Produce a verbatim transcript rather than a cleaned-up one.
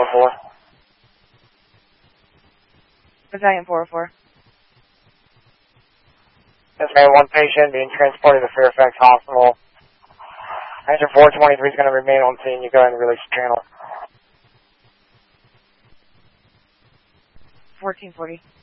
oh four. Battalion four oh four. Yes, ma'am. One patient being transported to Fairfax Hospital. Engine four twenty-three is going to remain on scene. You go ahead and release the channel. fourteen forty.